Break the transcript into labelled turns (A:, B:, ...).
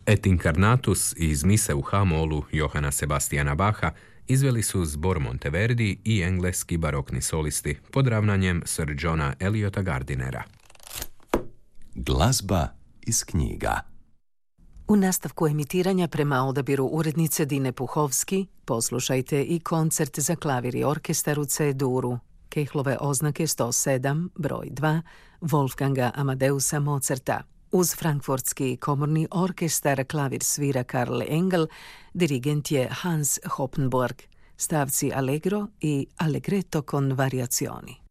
A: Et Incarnatus iz mise u H-molu Johana Sebastiana Bacha izveli su zbor Monteverdi i engleski barokni solisti pod ravnanjem Sir Johna Eliota Gardinera.
B: Glazba iz knjiga.
C: U nastavku emitiranja prema odabiru urednice Dine Puhovski poslušajte i koncert za klavir i orkestar u C-duru, Kehlove oznake 107, broj 2, Wolfganga Amadeusa Mozarta. Uz Frankfurtski komorni orkestar klavir svira Karl Engel, dirigent je Hans Hoppenburg, stavci Allegro i Allegretto con variazioni.